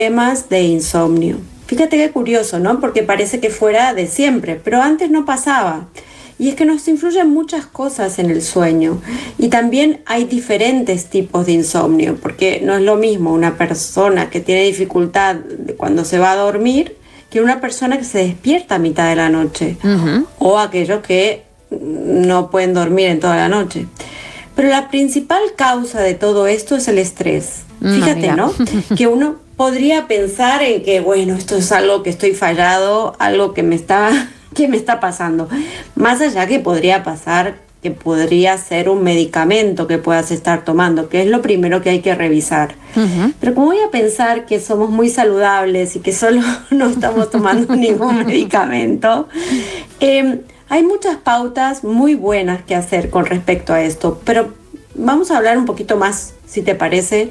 problemas de insomnio. Fíjate qué curioso, ¿no? Porque parece que fuera de siempre, pero antes no pasaba. Y es que nos influyen muchas cosas en el sueño. Y también hay diferentes tipos de insomnio, porque no es lo mismo una persona que tiene dificultad cuando se va a dormir que una persona que se despierta a mitad de la noche. O aquellos que no pueden dormir en toda la noche. Pero la principal causa de todo esto es el estrés. Fíjate, ¿no? Que uno podría pensar en que, bueno, esto es algo que estoy fallado, algo que me está pasando. Más allá que podría pasar, que podría ser un medicamento que puedas estar tomando, que es lo primero que hay que revisar. Pero como voy a pensar que somos muy saludables y que solo no estamos tomando ningún medicamento, hay muchas pautas muy buenas que hacer con respecto a esto, pero vamos a hablar un poquito más, si te parece,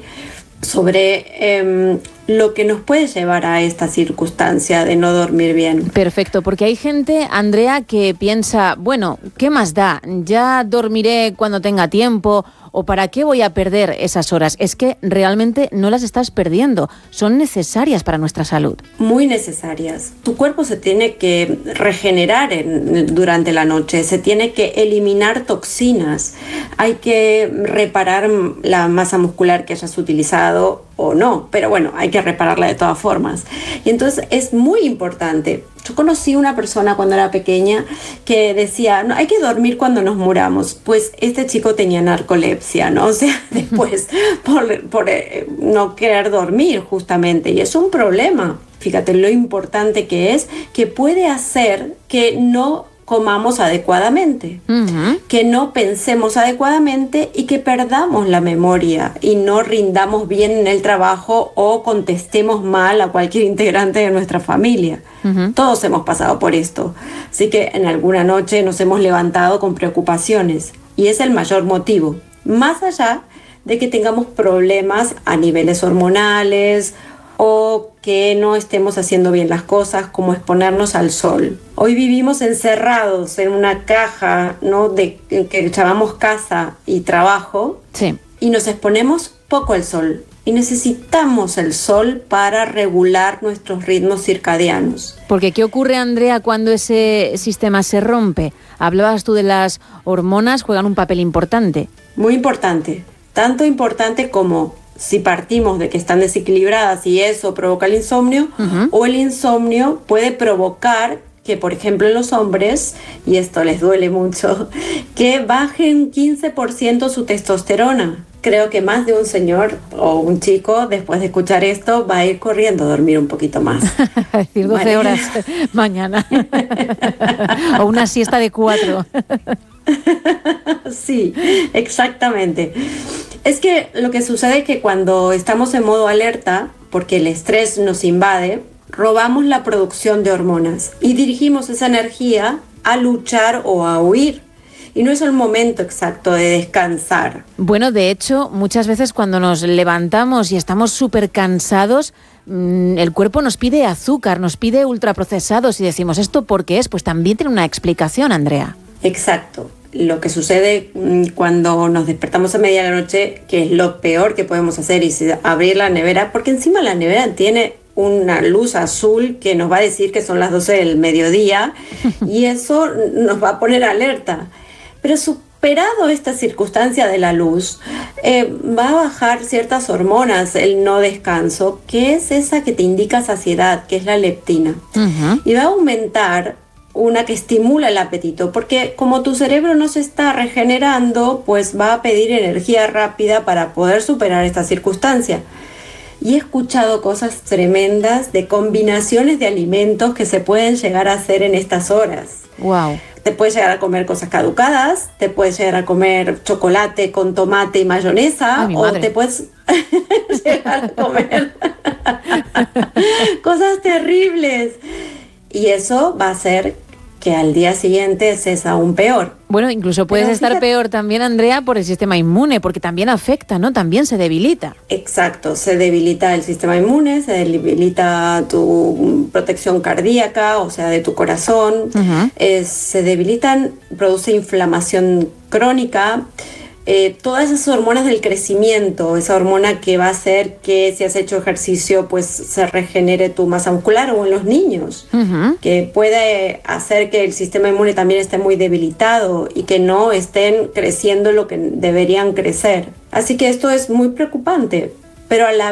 sobre lo que nos puede llevar a esta circunstancia de no dormir bien. Perfecto, porque hay gente, Andrea, que piensa, bueno, ¿qué más da? Ya dormiré cuando tenga tiempo, o ¿para qué voy a perder esas horas? Es que realmente no las estás perdiendo, son necesarias para nuestra salud. Muy necesarias. Tu cuerpo se tiene que regenerar durante la noche, se tiene que eliminar toxinas, hay que reparar la masa muscular que hayas utilizado o no, pero bueno, hay que repararla de todas formas. Y entonces es muy importante. Yo conocí una persona cuando era pequeña que decía, no, hay que dormir cuando nos muramos. Pues este chico tenía narcolepsia, ¿no? O sea, después por no querer dormir justamente. Y es un problema. Fíjate lo importante que es, que puede hacer que no comamos adecuadamente, que no pensemos adecuadamente y que perdamos la memoria y no rindamos bien en el trabajo o contestemos mal a cualquier integrante de nuestra familia. Todos hemos pasado por esto, así que en alguna noche nos hemos levantado con preocupaciones y es el mayor motivo, más allá de que tengamos problemas a niveles hormonales o que no estemos haciendo bien las cosas, como exponernos al sol. Hoy vivimos encerrados en una caja, ¿no?, que llamamos casa y trabajo, sí, y nos exponemos poco al sol. Y necesitamos el sol para regular nuestros ritmos circadianos. Porque ¿qué ocurre, Andrea, cuando ese sistema se rompe? Hablabas tú de las hormonas, juegan un papel importante. Muy importante, tanto importante como si partimos de que están desequilibradas y eso provoca el insomnio, o el insomnio puede provocar que, por ejemplo, en los hombres, y esto les duele mucho, que bajen 15% su testosterona. Creo que más de un señor o un chico, después de escuchar esto, va a ir corriendo a dormir un poquito más. A decir 12 horas mañana. O una siesta de 4. Sí, exactamente. Es que lo que sucede es que cuando estamos en modo alerta, porque el estrés nos invade, robamos la producción de hormonas y dirigimos esa energía a luchar o a huir. Y no es el momento exacto de descansar. Bueno, de hecho, muchas veces cuando nos levantamos y estamos súper cansados, el cuerpo nos pide azúcar, nos pide ultraprocesados y decimos, ¿esto por qué es? Pues también tiene una explicación, Andrea. Exacto. Lo que sucede cuando nos despertamos a media de la noche, que es lo peor que podemos hacer, es abrir la nevera, porque encima la nevera tiene una luz azul que nos va a decir que son las 12 del mediodía y eso nos va a poner alerta. Pero superado esta circunstancia de la luz, va a bajar ciertas hormonas, el no descanso, que es esa que te indica saciedad, que es la leptina. Y va a aumentar una que estimula el apetito, porque como tu cerebro no se está regenerando, pues va a pedir energía rápida para poder superar esta circunstancia. Y he escuchado cosas tremendas de combinaciones de alimentos que se pueden llegar a hacer en estas horas. Wow. Te puedes llegar a comer cosas caducadas, te puedes llegar a comer chocolate con tomate y mayonesa, o te puedes llegar a comer cosas terribles. Y eso va a hacer que al día siguiente estés aún peor. Bueno, incluso puedes estar peor también, Andrea, por el sistema inmune, porque también afecta, ¿no? También se debilita. Exacto, se debilita el sistema inmune, se debilita tu protección cardíaca, o sea, de tu corazón, se debilitan, produce inflamación crónica, todas esas hormonas del crecimiento, esa hormona que va a hacer que si has hecho ejercicio pues se regenere tu masa muscular, o en los niños, que puede hacer que el sistema inmune también esté muy debilitado y que no estén creciendo lo que deberían crecer. Así que esto es muy preocupante, pero a la